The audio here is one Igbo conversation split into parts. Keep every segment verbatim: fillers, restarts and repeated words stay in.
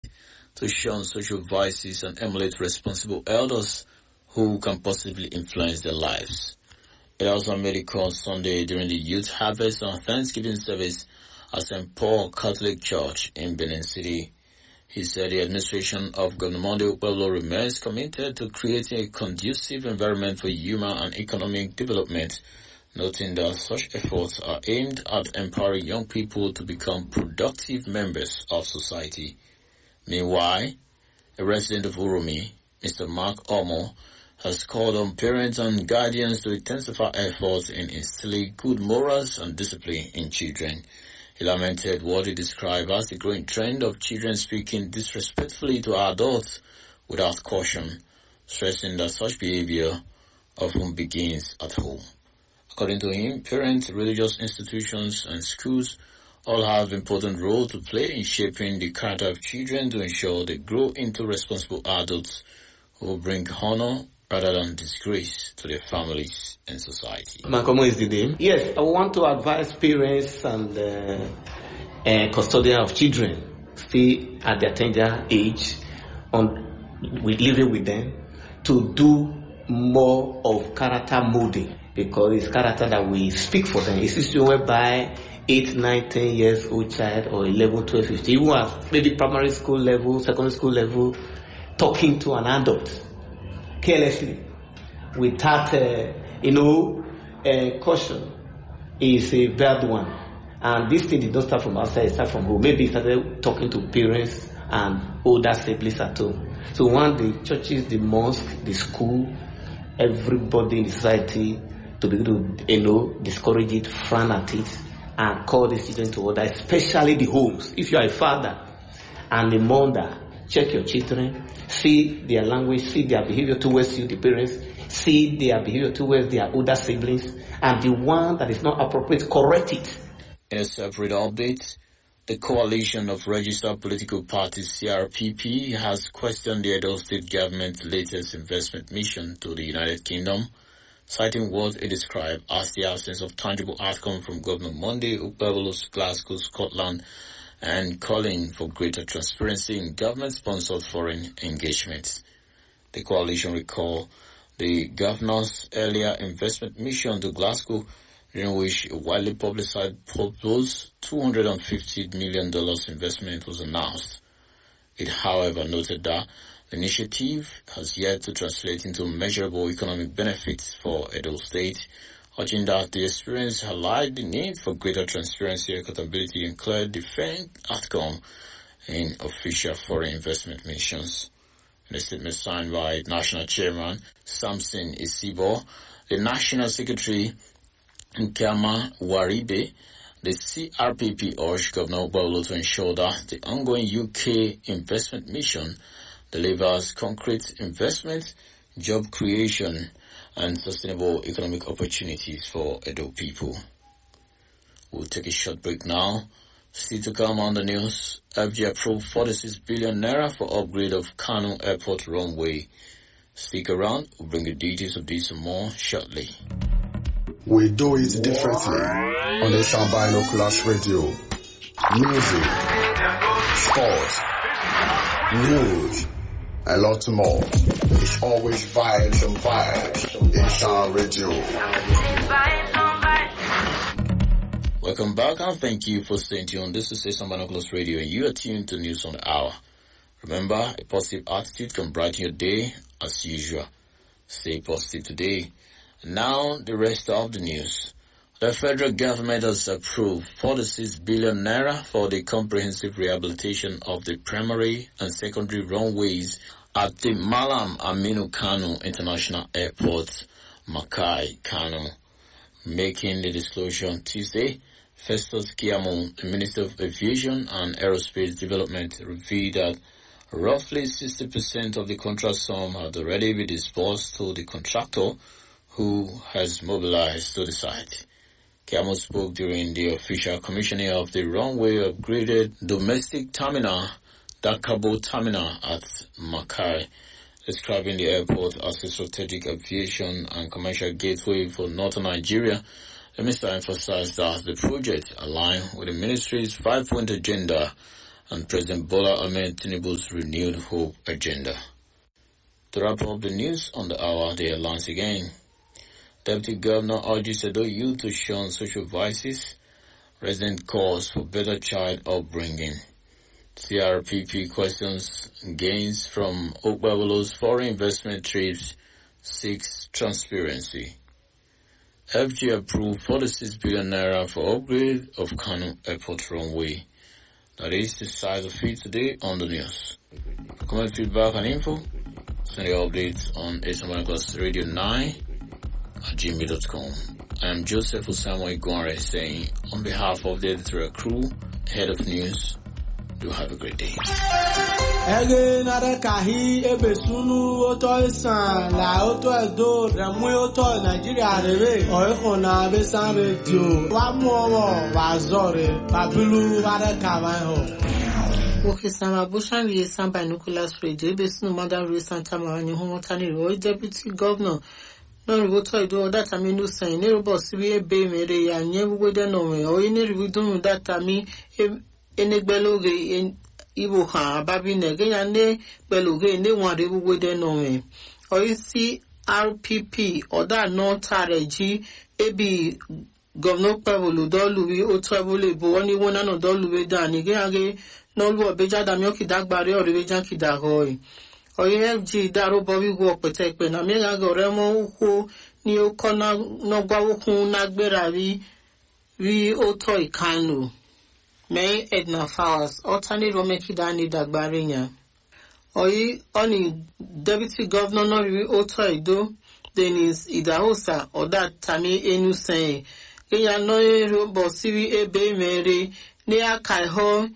to shun social vices and emulate responsible elders who can positively influence their lives. It also made a call Sunday during the Youth Harvest and Thanksgiving service at Saint Paul Catholic Church in Benin City. He said the administration of Governor Monday Okpebholo remains committed to creating a conducive environment for human and economic development, noting that such efforts are aimed at empowering young people to become productive members of society. Meanwhile, a resident of Uromi, Mister Mark Omo, has called on parents and guardians to intensify efforts in instilling good morals and discipline in children. He lamented what he described as the growing trend of children speaking disrespectfully to adults without caution, stressing that such behavior often begins at home. According to him, parents, religious institutions, and schools all have important role to play in shaping the character of children to ensure they grow into responsible adults who bring honor rather than disgrace to their families and society. Mankomo is the name. Yes, I want to advise parents and uh, uh, custodians of children still at their tender age on with living with them to do more of character molding, because it's character that we speak for them. It's a situation whereby eight, nine, ten years old child or eleven, twelve, fifteen, even at maybe primary school level, secondary school level, talking to an adult carelessly, without, uh, you know, uh, caution, is a bad one. And this thing did not start from outside, it started from home. Maybe it started talking to parents and older siblings at home. So one, the churches, the mosque, the school, everybody in the society to be able to, you know, discourage it, frown at it, and call the children to order, especially the homes. If you are a father and a mother, check your children, see their language, see their behavior towards you, the parents, see their behavior towards their older siblings, and the one that is not appropriate, correct it. In a separate update, the Coalition of Registered Political Parties, C R P P, has questioned the Edo State government's latest investment mission to the United Kingdom, citing what it described as the absence of tangible outcome from Governor Monday Okpebholo's Glasgow, Scotland, and calling for greater transparency in government-sponsored foreign engagements. The coalition recalled the governor's earlier investment mission to Glasgow, during which a widely publicized proposed two hundred fifty million dollars investment was announced. It, however, noted that the initiative has yet to translate into measurable economic benefits for Edo State, urging that the experience highlighted the need for greater transparency, accountability, and clear defined outcome in official foreign investment missions. In a statement signed by National Chairman Samson Isibo, the National Secretary Nkama Waribe, the C R P P urged Governor Okpebholo to ensure that the ongoing U K investment mission delivers concrete investment, job creation, and sustainable economic opportunities for Edo people. We'll take a short break now. Still to come on the news, F G approved forty-six billion naira for upgrade of Kano Airport runway. Stick around, we'll bring you details of this and more shortly. We do it differently on the Sound Binoculars Radio. Music, sports, news, a lot more. It's always vibes and vibes in Sound Radio. Welcome back and thank you for staying tuned. This is Sound Binoculars Radio and you are tuned to News on the Hour. Remember, a positive attitude can brighten your day as usual. Stay positive today. Now, the rest of the news. The federal government has approved forty-six billion naira for the comprehensive rehabilitation of the primary and secondary runways at the Malam Aminu Kano International Airport, Makai, Kano. Making the disclosure on Tuesday, Festus Keyamo, the Minister of Aviation and Aerospace Development, revealed that roughly sixty percent of the contract sum had already been disbursed to the contractor, who has mobilized to the site. Keyamo spoke during the official commissioning of the runway upgraded domestic terminal, Dakabo Terminal at Makai, describing the airport as a strategic aviation and commercial gateway for northern Nigeria. The minister emphasized that the project aligned with the ministry's five-point agenda and President Bola Ahmed Tinubu's renewed hope agenda. To wrap up the news on the hour, the headlines again. Deputy Governor urges Edo youth to shun social vices. Resident calls for better child upbringing. C R P P questions gains from Okbabolo's foreign investment trips, seeks transparency. F G approved forty-six billion naira for upgrade of Kano Airport runway. That is the size of it today on the news. For comment, feedback and info, send your updates on Asamaricos Radio nine at gmail dot com. I am Joseph Osamu Igwanre saying, on behalf of the editorial crew, head of news, do have a great day. Ege nare kahi ebe sunu oto isan la oto edo remu oto Nigeria rebe oiko na besan radio wa mu owo wa zore babilu ware kawan ho. Okay, Sama Bushan we Sam Binoculars Radio ebe sunu Madam Ray Santa Marani Homotani Roy Deputy Governor no rivoto ido that ami no sign ne robo sibi ebe mere ya nye wede no me o ni rivodo that ami enegbeloge Ibo ha babi nege ya ne beloge ne ware wede no me o C R P P oda no tareji ebi governor Pablo Doluwi o twabole bo oni wona no Doluwi dani ge age no lu obeja da mi o kidagbare o rebeja kidagoy o F G daro bobi wo pete pe na mi ga gore mo uko ni o kona no gwa wokun na gbera wi wi o to Ikano. May Edna Fowers, alternate Romekidani Dagbarinya. Oyi, oni Deputy Governor Nori Oto Edo, Dennis Idahosa, or that Tami Enu saying, Eya Noye Robo Siri Ebe Mere, Nea Kaiho,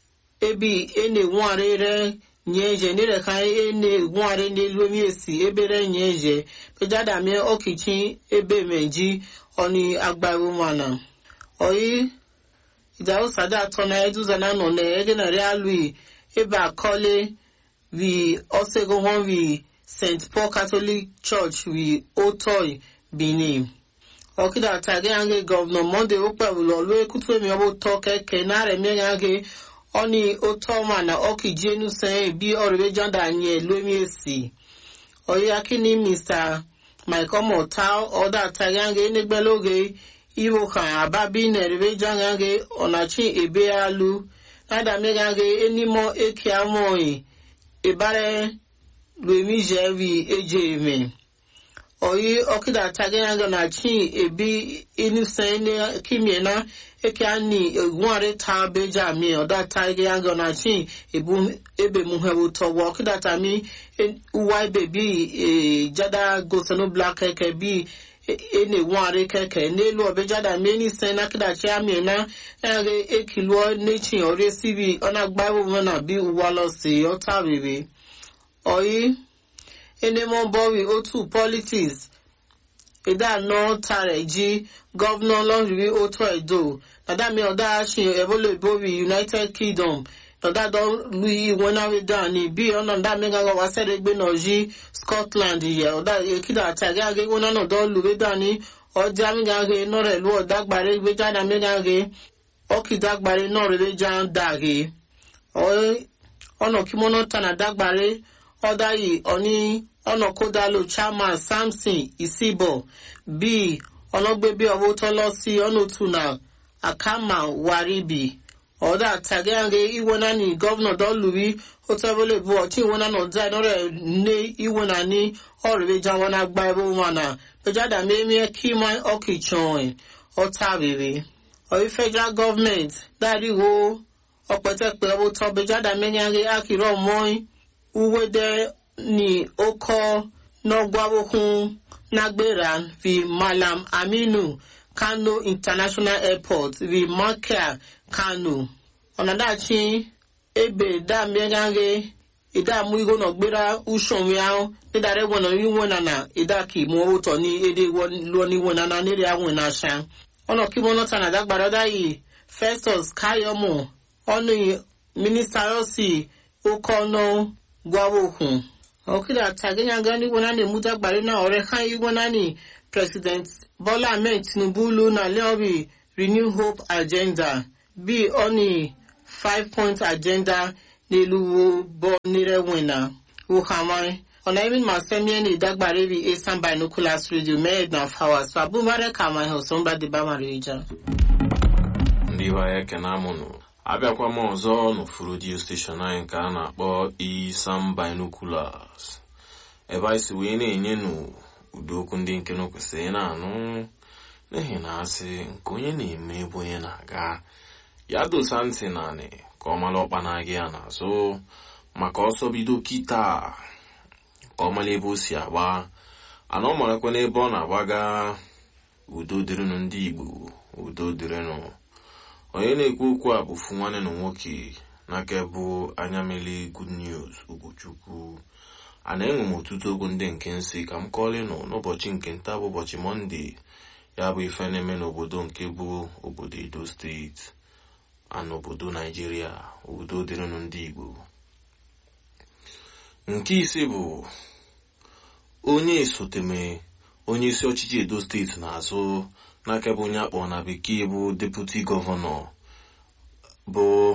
Ebi Ene Wanere, Nyeje, Nere Kai Ene Ware Ne Lumiesi, Ebere Nyeje, Pejada Me Okichi, Ebe Meji, Oni Agbarumana. Oyi, Idao sada tona eduzana no ne egena realui eba kole vi osego hon vi Saint Paul Catholic Church vi Otoy Benin. Okida tage ange governor Monday opa lo lo ekutu mi obo to keke na re mi ange oni otoma na okije nu sen bi orebe janda nye lo mi esi. Oyi akini Mister Michael Motal oda tage ange negbeloge Iwo kan ababi nerebe jangange onachi ebe alu nada megange enimo eke amoi ebare luemi jevi ejeme oyi okida tagenga nachi ebi inusene kimiena eke ani egware ta beja mi oda tagenga nachi ebu ebe muhewo to okida tami uwai baby e jada gosano black eke bi ene ware keke nelu obejada meni sena kida chiami na ere ekilo nechi ore sibi ona gbawo na bi uwalo si otabebe oyi ene mo bowi otu politics ida no tareji governor Lonri Oto Edo nada mi oda shi ebolo bowi United Kingdom oda do lui wona we dani bi ona da mega wa sere gbe noji Scotland ye oda ekida taga ge wona no do lu we dani oja mi ga ge no re lu oda gbare gbe jada mega ge okida gbare no re jan dage o ono kimono tana dagbare oda yi oni ono kodalo chairman Samson Isibo bi ologbe bi owo to lo si ono tuna akama waribi oda tagange iwona ni governor Doluwi otavole bu oti wona no dai no re ne iwona ni orebe janwana gbaibo wana pejada memi kimai okichon otabebe o federal government dari wo opete pe owo to bejada menyange akiro moi uwede ni oko no gwawokun nagberan vi Malam Aminu Kano International Airport vi Makia Kano onadachi ebe da miange ida mu igo no gbera ushon yawo idare wona yiwona na ida ki mu oto ni ede lo ni wona na ni awon na shan ono ki mo nota na dagbara dai Festus Kayomo oni minister osi okono gwawokun okida tagenya gani wona ne mudagbare na ore kan yiwona ni President Bola Ahmed Tinubu lu na leobi Renew Hope Agenda bi oni five point agenda n'elu bo nire wina uhamai ona even masemie ni dagbare bi Eastern Binoculars Radio made na fawa so abumare kama he somba de ba marija ndị wa ke na amụnụ abịakwa m ọzọ n'ofuru radio station anyị nke a na-akpọ Eastern Binoculars ebe anyị si wee na-enye nụ ụdị okwu ndị nke na kwesịrị na-anụ n'ihi na asị nke onye na-eme bụ onye na-aga ya dosa ntị naanị ka ọ mara ọkpa na-aga ya n'azụ maka ọsọ bido kịta ka ọ mara ebe o si agba ana ọ marakwa n'ebe ọ na-agbaga. Udo dịrịnụ ndị Igbo, udo dịrịnụ. Onye na-ekwu okwu a bụ fu nwanne na nwoke n'aka bụ anya mmiri Good News Ugochukwu. A na-enwe m ọtụtụ okwu ndị nke nsị ka m kọọlịnụ n'ụbọchị nke nta bụ ụbọchị Mọnde, ya bụ ife na-eme n'obodo nke bụ obodo Edo steeti a n'obodo Naijiria. Udo dịrịnụ ndị Igbo. Nke ise bụ onye esoteme onye isi ọchịchị Edo steeti n'azụ n'aka bụ onye akpọ na bekee bụ deputy gọvanọ bụ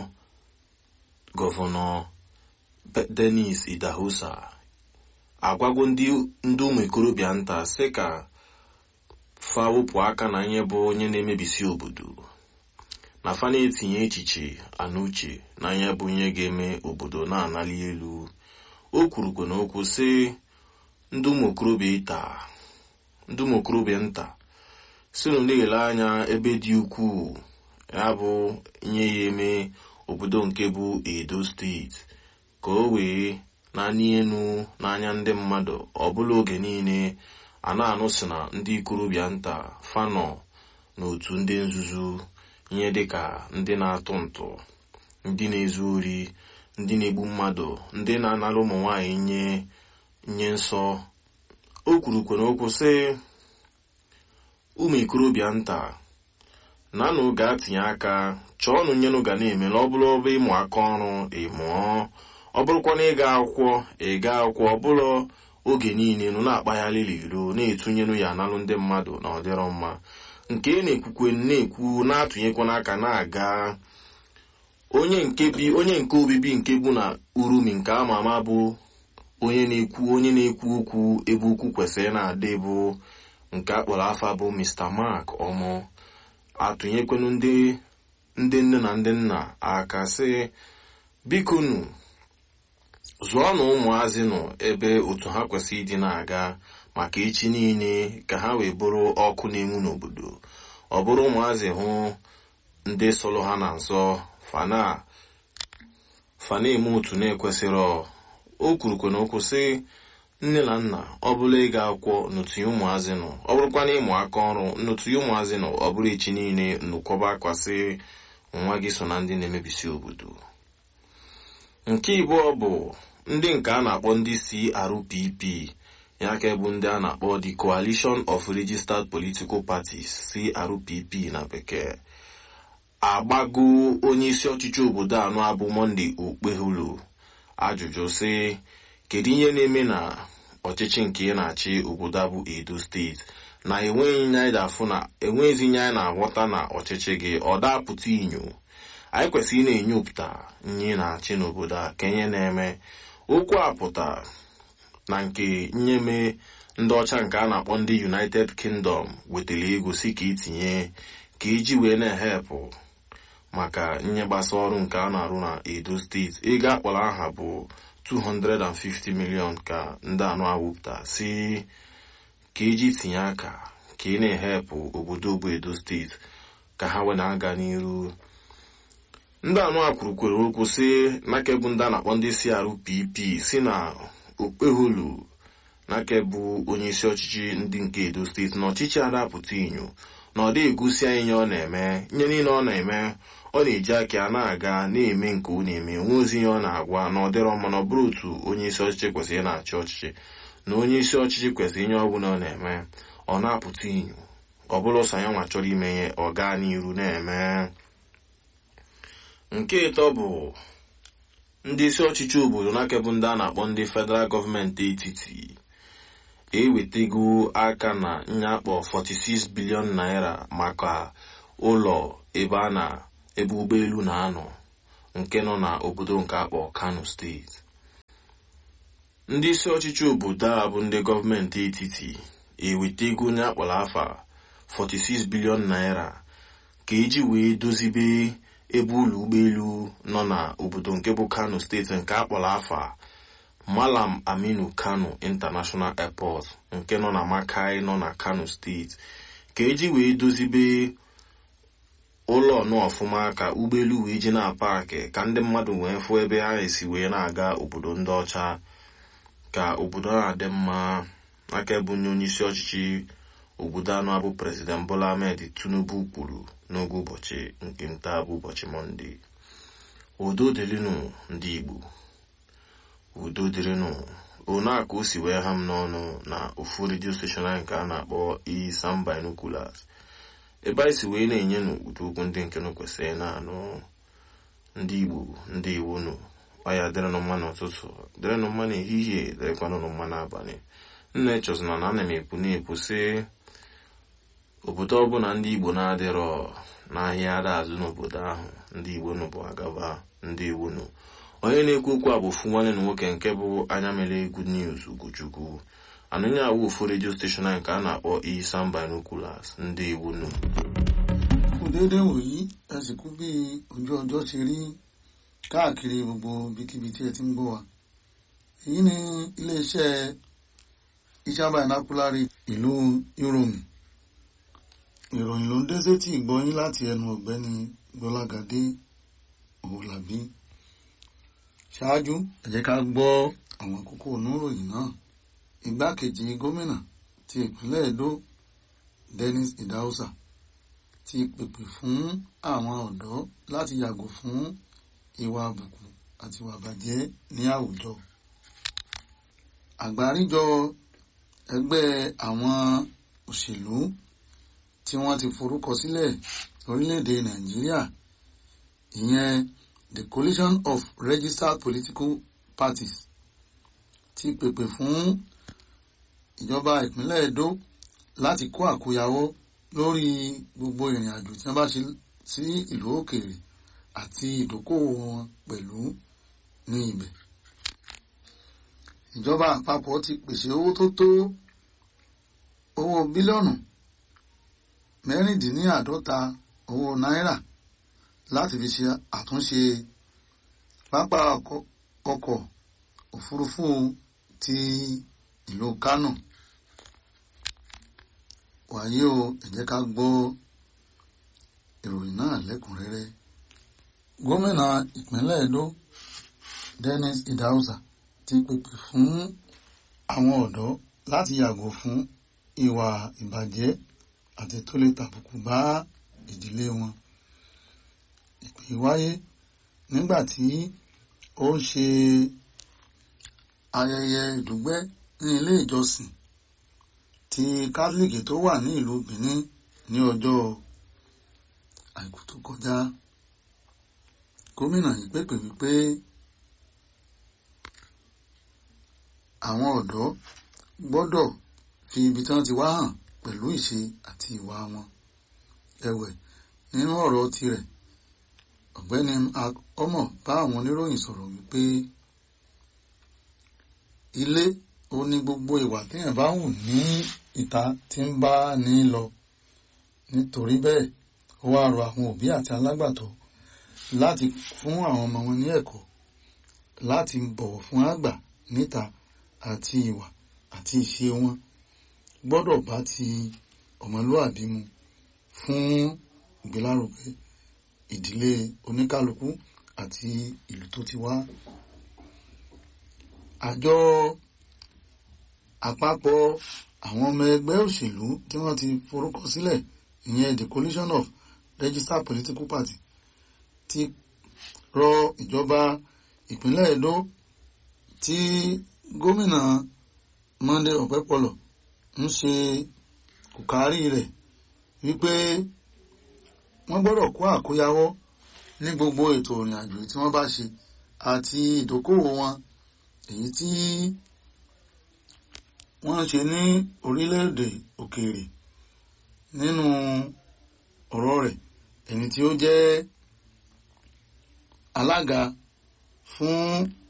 gọvanọ Dennis Idahosa agwago ndị ndị ụmụ ikorobịa nta sị ka fa wepụ aka na ihe bụ onye na-emebisi obodo na fa na-etinye echiche ana uche na ihe bụ ihe ga-eme obodo na-anali elu. O kwurukwa n'okwu sị ndị ụmụ okorobịa ịta ndị ụmụ okorobịa nta sinu na-ele anya ebe dị ukwuu ya bụ ihe ya eme obodo nke bụ Edo steeti ka o wee na-anị enu n'anya ndị mmadụ. Ọbụla oge niile a na-anụ sị na ndị ikorobịa nta fanọ n'otu ndị nzuzu, ihe dịka ndị na-atụ ntụ, ndị na-ezu ori, ndị na-egbu mmadụ, ndị na-anara ụmụ nwaanyị nye nye nsọ. O kwurukwa n'okwu sị ụmụ ikorobịa nta nanụ ga-atinye aka chọọnụ nyenụ ga na-eme na ọ bụrụ ọba ịmụ aka ọrụ ịmụọ, ọ bụrụkwa na ịga akwụkwọ ịga akwụkwọ, ọ bụrụ oge niile nụ na-akpaghalị iro na-etunyenụ ya analụ ndị mmadụ na ọdịrọ mma. Nke na-ekwukwe na-ekwu na-atụnyekwa n'aka na-aga onye nke bi onye nke obibi nke bụ na Urumi nke ama ama bụ onye na-ekwu onye na-ekwu okwu ebe ukwu kwesịrị na-adị bụ nke akpọrọ afa bụ Mister Mark Ọmụ atụnyekwenụ ndị ndị nne na ndị nna aka sị bikonu zụọ na ụmụazị nọ ebe otu ha kwesịrị ịdị na-aga maka echi niile ka ha wee bụrụ ọkụ na-enwu n'obodo. Ọ bụrụ ụmụazị hụ ndị sọrọ ha na nsọ fana fana eme otu na-ekwesịrị. O kwurukwa n'okwu sị nne na nna ọ bụla ịga akwụkwọ n'otu ụmụazị nọ, ọ bụrụkwa na ịmụ aka ọrụ n'otu ụmụazị nọ, ọ bụrụ echi niile nnukọba akwasị nwa gị so na ndị na-emebisi obodo. Nke ịbụọ bụ ndị nke a na-akpọ ndị C R P P, ya ka bụ ndị a na-akpọ the Coalition of Registered Political Parties C R P P na bekee. Agbago onye isi ọchịchị obodo anọ abụ Monday Okpeholo ajụjụ sị kedu ihe na-eme na ọchịchị nke na-achị obodo abụ Edo steeti na enweghị nye anyị dafụ na enweghịzi nye anyị na-aghọta na ọchịchị gị ọ dapụta inyo. Anyị kwesịrị na-enyopụta nye na-achị n'obodo a ka ihe na-eme. Okwu a pụta na nke nyeme ndị ọcha nke a na-akpọ ndị United Kingdom wetara ego si ka itinye ka iji wee na-ehepụ maka nye gbasa ọrụ nke a na-arụ na Edo steeti. Ego akpọrọ aha bụ two hundred fifty million ka ndị anụ awụpụta si ka iji tinye aka ka ị na-ehepụ obodo bụ Edo steeti ka ha wee na-aga n'iru. Ndị anụ a kwurukwere okwu sị n'akebu ndị a na-akpọ ndị C R P P si na Okpeholo n'akebu onye isi ọchịchị ndị nke Edo steeti na ọchịchị adapụta inyo na ọ dị egosi anyị ihe ọ na-eme. Nye niile ọ na-eme ọ na-eji aka ya na-aga na-eme nke ọ na-eme, nwe ozi ihe ọ na-agwa na ọ dịrọ mma na ọ bụrụ otu onye isi ọchịchị kwesịrị na-achị ọchịchị na onye isi ọchịchị kwesịrị inye ọ bụla ọ na-eme ọ na-apụta inyo, ọ bụrụ sọ ya nwa chọrọ ime ihe ọ gaa n'iru na-eme. Nke ịtọ bụ ndị isi ọchịchị obodo n'akebụ ndị a na-akpọ ndị federal gọọmenti etiti ewetego aka na nyakpọ forty-six billion naira maka ụlọ ebe a na ebe ụgbọelu na-anọ nke nọ na obodo nke akpọ Kano steeti. Ndị isi ọchịchị obodo a bụ ndị gọọmenti etiti eweta ego onye akpọrọ afa forty-six billion naira ka eji wee dozibe ebe ụlọ ụgbọelu nọ na obodo nke bụ Kano steeti nke akpọrọ afa Malam Aminu Kano International Airport nke nọ na Makai nọ na Kano steeti ka eji wee dozibe ụlọ nọ ọfụma ka ụgbọelu wee ji na-apakị ka ndị mmadụ wee fụ ebe ha esi wee na-aga obodo ndị ọcha ka obodo na-adị mma. Aka ebe onye isi ọchịchị obodo anọ abụ President Bola Ahmed Tinubu kwuru n'oge ụbọchị nke nta bụ ụbọchị Mọnde. Udo dịrịnụ ndị Igbo, udo dịrịnụ. Onu a ka o si wee ha m n'ọnụ na ofu redio steshọn anyị nke a na-akpọ Isam Binoculars, ebe anyị si wee na-enye n'ụdị okwu ndị nke nụ kwesịrị na-anụ. Ndị Igbo, ndị iwunu, ọya dịrịnụ mma n'ụtụtụ, dịrịnụ mma n'ehihie, dịrịkwanụ mma n'abalị. Nna echọzụna na ana m ekwu na-ekwu sị obodo ọbụla ndị Igbo na-adịrọ n'ahịa ada azụ n'obodo ahụ, ndị Igbo nụ bụ agaba. Ndị Igbo nụ, onye na-ekwu okwu a bụ ofu nwanne na nwoke nke bụ anya mere Good News Ugochukwu. Anụnye awụ ofu redio steshọn anyị nke a na-akpọ Isam Binoculars. Ndị Igbo nụ. Dédé wòyí ẹsìnkú bí ojú ọjọ́ ṣe rí káàkiri gbogbo bíkíbi tí ẹ ti ń gbọ́ wa. Èyí ni iléeṣẹ́ Isam Binoculars ìlú Ìròyìn. Ìròyìn ló ń dé sétí ìgbọ́yín láti ẹnu ọ̀gbẹ́ni Gbọ́lágadé Òwòlàbí. Ṣáájú ẹ jẹ́ ká gbọ́ àwọn kókó oníròyìn náà. Igbákejì gómìnà ti ìpínlẹ̀ Edo Dennis Idahosa ti pèpè fún àwọn ọ̀dọ́ láti yàgò fún ìwà àbùkù àti ìwà bàjẹ́ ní àwùjọ. Àgbáríjọ ẹgbẹ́ àwọn òṣèlú tí wọ́n ti forúkọ sílẹ̀ lórílẹ̀‐èdè Nàìjíríà, ìyẹn the Coalition of Registered Political Parties, ti pèpè fún ìjọba ìpínlẹ̀ Edo láti kó àkóyawọ́ lórí gbogbo ìrìn àjò tí wọ́n bá ṣe sí ìlú òkèèrè àti ìdókòwò wọn pẹ̀lú ní ibẹ̀. Ìjọba àpapọ̀ ti pèsè owó tó tó owó bílíọ̀nù mẹ́rìndínláàádọ́ta owó náírà láti fi ṣe àtúnṣe pápá ọkọ̀ òfurufú ti ìlú Kánò. Wàyí o, ẹ jẹ́ ká gbọ́ ìròyìn náà lẹ́kùnrẹ́rẹ́. Gómìnà ìpínlẹ̀ Edo Dennis Idahosa ti pèpè fún àwọn ọ̀dọ́ láti yàgò fún ìwà ìbàjẹ́ àti tó lè tàbùkù bá ìdílé wọn. Ìpè wáyé nígbà tí ó ń ṣe ayẹyẹ ìdúgbẹ́ ní ilé ìjọsìn ti Kátólíìkì tó wà ní ìlú Benin ní ọjọ́ Àìkú tó kọjá. Gómìnà yìí pèpè wípé àwọn ọ̀dọ́ gbọ́dọ̀ fi ibi tí wọ́n ti wá hàn pẹ̀lú ìṣe àti ìwà wọn. Ẹ̀wẹ̀, nínú ọ̀rọ̀ tirẹ̀, ọ̀gbẹ́ni Omo bá àwọn oníròyìn sọ̀rọ̀ wípé ilé ó ní gbogbo ìwà téèyàn bá hù ní ìta tí ń bá ní lọ. Nítorí bẹ́ẹ̀, ó wá rọ àwọn òbí àti alágbàtọ́ láti fún àwọn ọmọ wọn ní ẹ̀kọ́ láti bọ̀wọ̀ fún àgbà níta, àti ìwà àti ìṣe wọn gbọ́dọ̀ bá ti ọmọlúwàbí mu fún ìgbélárugẹ ìdílé oníkálukú àti ìlú tó ti wá. Àjọ àpapọ̀ àwọn ọmọ ẹgbẹ́ òṣèlú tí wọ́n ti forúkọ sílẹ̀, ìyẹn the Coalition of Registered Political Parties, ti rọ ìjọba ìpínlẹ̀ Edo tí gómìnà Monday Ọ̀pẹ́pọlọ̀ ń ṣe kòkárí rẹ̀ wípé wọ́n gbọ́dọ̀ kó àkóyawọ́ ní gbogbo ètò ìrìn àjò tí wọ́n bá ṣe àti ìdókòwò wọn èyí tí wọ́n ṣe ní orílẹ̀-èdè òkèèrè. Nínú ọ̀rọ̀ rẹ̀, ẹni tí ó jẹ́ alága fún